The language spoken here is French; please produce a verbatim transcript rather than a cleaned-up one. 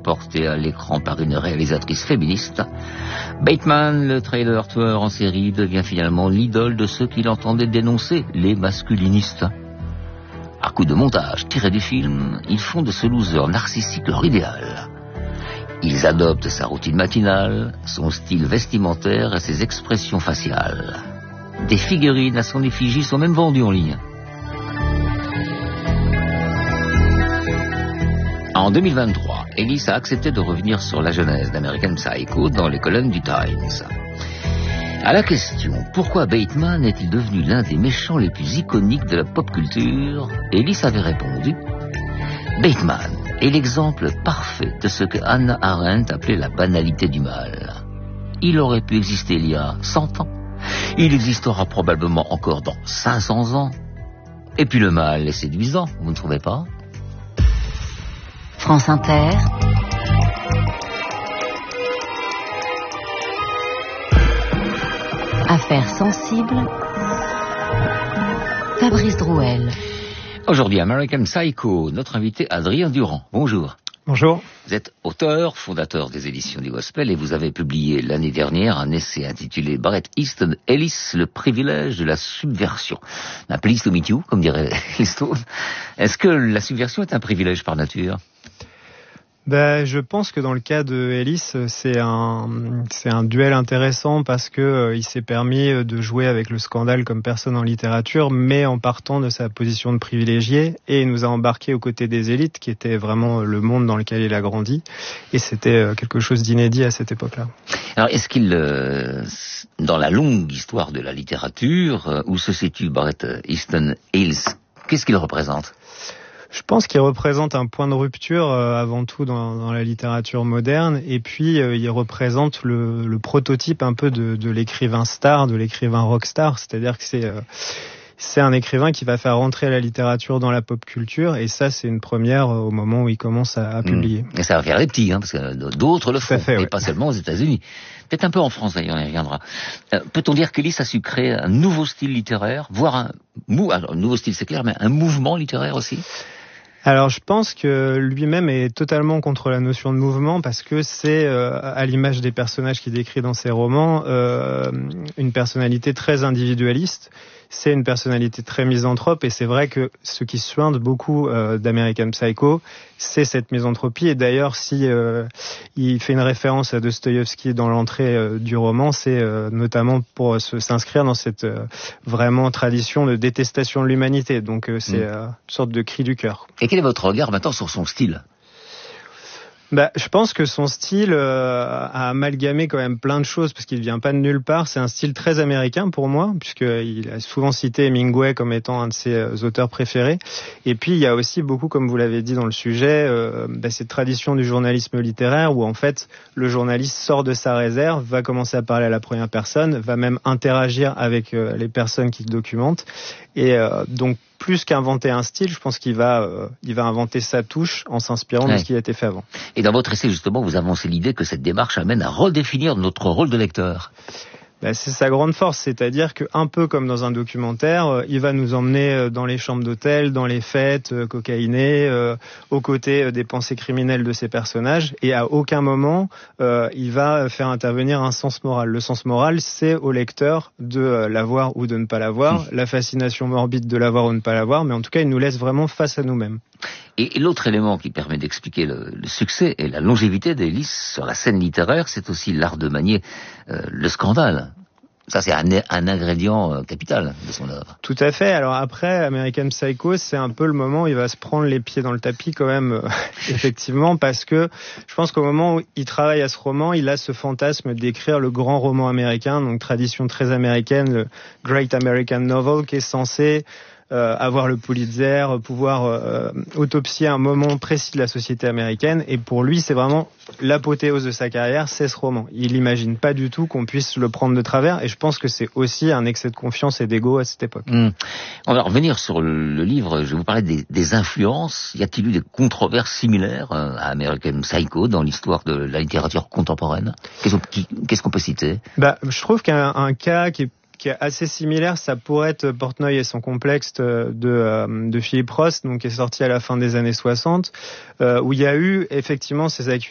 porté à l'écran par une réalisatrice féministe. Bateman, le trailer tueur en série, devient finalement l'idole de ceux qui l'entendaient dénoncer, les masculinistes. À coup de montage tiré du film, ils font de ce loser narcissique leur idéal. Ils adoptent sa routine matinale, son style vestimentaire et ses expressions faciales. Des figurines à son effigie sont même vendues en ligne. En deux mille vingt-trois, Ellis a accepté de revenir sur la genèse d'American Psycho dans les colonnes du Times. À la question « Pourquoi Bateman est-il devenu l'un des méchants les plus iconiques de la pop culture ?», Ellis avait répondu « Bateman est l'exemple parfait de ce que Hannah Arendt appelait la banalité du mal. Il aurait pu exister il y a cent ans. Il existera probablement encore dans cinq cents ans. Et puis le mal est séduisant, vous ne trouvez pas ? » France Inter. Affaires sensibles. Fabrice Drouel. Aujourd'hui, American Psycho, notre invité Adrien Durand. Bonjour. Bonjour. Vous êtes auteur, fondateur des éditions du Gospel et vous avez publié l'année dernière un essai intitulé Bret Easton Ellis, le privilège de la subversion. Un please to meet you, comme dirait les Stones. Est-ce que la subversion est un privilège par nature ? Ben, je pense que dans le cas de Ellis, c'est un c'est un duel intéressant parce que euh, il s'est permis de jouer avec le scandale comme personne en littérature, mais en partant de sa position de privilégié, et il nous a embarqué aux côtés des élites, qui était vraiment le monde dans lequel il a grandi, et c'était quelque chose d'inédit à cette époque-là. Alors, est-ce qu'il, euh, dans la longue histoire de la littérature, euh, où se situe Bret Easton Ellis, qu'est-ce qu'il représente ? Je pense qu'il représente un point de rupture euh, avant tout dans, dans la littérature moderne, et puis euh, il représente le, le prototype un peu de, de l'écrivain star, de l'écrivain rockstar, c'est-à-dire que c'est euh, c'est un écrivain qui va faire rentrer la littérature dans la pop culture, et ça c'est une première euh, au moment où il commence à, à publier. Mmh. Et ça va faire les petits, hein, parce que d'autres le font, fait, et ouais. pas seulement aux États-Unis. Peut-être un peu en France d'ailleurs, on y reviendra. Euh, peut-on dire qu'Ellis a su créer un nouveau style littéraire, voire un, mou, alors, un nouveau style c'est clair, mais un mouvement littéraire aussi ? Alors je pense que lui-même est totalement contre la notion de mouvement parce que c'est, euh, à l'image des personnages qu'il décrit dans ses romans, euh, une personnalité très individualiste. C'est une personnalité très misanthrope et c'est vrai que ce qui suinte beaucoup euh, d'American Psycho, c'est cette misanthropie. Et d'ailleurs, si euh, il fait une référence à Dostoïevski dans l'entrée euh, du roman, c'est euh, notamment pour se, s'inscrire dans cette euh, vraiment tradition de détestation de l'humanité. Donc euh, c'est euh, une sorte de cri du cœur. Et quel est votre regard maintenant sur son style ? Bah, je pense que son style euh, a amalgamé quand même plein de choses parce qu'il vient pas de nulle part. C'est un style très américain pour moi, puisqu'il a souvent cité Hemingway comme étant un de ses euh, auteurs préférés. Et puis il y a aussi beaucoup, comme vous l'avez dit dans le sujet, euh, bah, cette tradition du journalisme littéraire où en fait le journaliste sort de sa réserve, va commencer à parler à la première personne, va même interagir avec euh, les personnes qu'il documente. Et euh, donc plus qu'inventer un style, je pense qu'il va, euh, il va inventer sa touche en s'inspirant ouais. de ce qui a été fait avant. Et dans votre essai, justement, vous avancez l'idée que cette démarche amène à redéfinir notre rôle de lecteur. Ben, c'est sa grande force, c'est-à-dire que un peu comme dans un documentaire, euh, il va nous emmener euh, dans les chambres d'hôtel, dans les fêtes, euh, cocaïnées, euh, aux côtés euh, des pensées criminelles de ces personnages, et à aucun moment euh, il va faire intervenir un sens moral. Le sens moral, c'est au lecteur de euh, l'avoir ou de ne pas l'avoir, mmh. la fascination morbide de l'avoir ou de ne pas l'avoir, mais en tout cas, il nous laisse vraiment face à nous-mêmes. Et l'autre élément qui permet d'expliquer le, le succès et la longévité d'Ellis sur la scène littéraire, c'est aussi l'art de manier euh, le scandale. Ça, c'est un, un ingrédient euh, capital de son œuvre. Tout à fait. Alors après, American Psycho, c'est un peu le moment où il va se prendre les pieds dans le tapis quand même, euh, effectivement, parce que je pense qu'au moment où il travaille à ce roman, il a ce fantasme d'écrire le grand roman américain, donc tradition très américaine, le Great American Novel, qui est censé Euh, avoir le Pulitzer, pouvoir euh, autopsier un moment précis de la société américaine. Et pour lui, c'est vraiment l'apothéose de sa carrière, c'est ce roman. Il n'imagine pas du tout qu'on puisse le prendre de travers. Et je pense que c'est aussi un excès de confiance et d'ego à cette époque. Mmh. On va revenir sur le, le livre. Je vais vous parler des, des influences. Y a-t-il eu des controverses similaires euh, à American Psycho dans l'histoire de la littérature contemporaine ? Qu'est-ce, qui, qu'est-ce qu'on peut citer ? Bah, je trouve qu'un un cas qui est qui est assez similaire, ça pourrait être Portnoy et son complexe de, de Philip Roth, donc qui est sorti à la fin des années soixante, euh, où il y a eu effectivement ces accusations